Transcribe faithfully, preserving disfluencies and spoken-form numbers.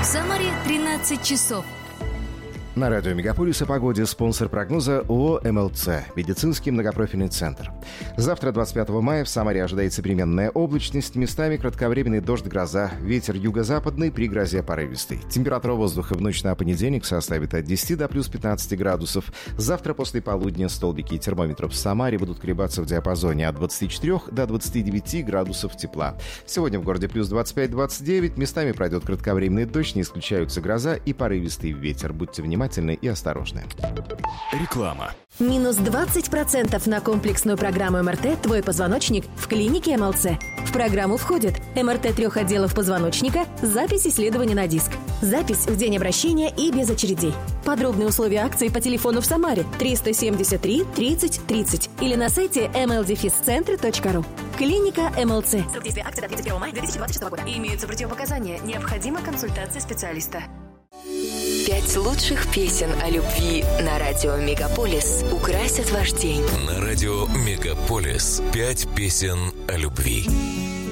В Самаре тринадцать часов. На радио «Мегаполис» о погоде спонсор прогноза ООО «эм эл цэ» – медицинский многопрофильный центр. Завтра, двадцать пятого мая, в Самаре ожидается переменная облачность, местами кратковременный дождь, гроза, ветер юго-западный, при грозе порывистый. Температура воздуха в ночь на понедельник составит от десяти до плюс пятнадцати градусов. Завтра после полудня столбики термометров в Самаре будут колебаться в диапазоне от двадцати четырёх до двадцати девяти градусов тепла. Сегодня в городе плюс двадцать пять - двадцать девять, местами пройдет кратковременный дождь, не исключаются гроза и порывистый ветер. Будьте внимательны и осторожны. Реклама. Минус двадцать процентов на комплексную программу эм эр тэ «Твой позвоночник» в клинике эм эл цэ. В программу входит эм эр тэ трех отделов позвоночника, запись исследования на диск, запись в день обращения и без очередей. Подробные условия акции по телефону в Самаре триста семьдесят три тридцать тридцать или на сайте эм эл дефис центр точка ру. Клиника эм эл цэ. Срок действия акции до тридцать первого мая две тысячи двадцать шестого года. Имеются противопоказания. Необходима консультация специалиста. Пять лучших песен о любви на радио «Мегаполис» украсят ваш день. На радио «Мегаполис» пять песен о любви.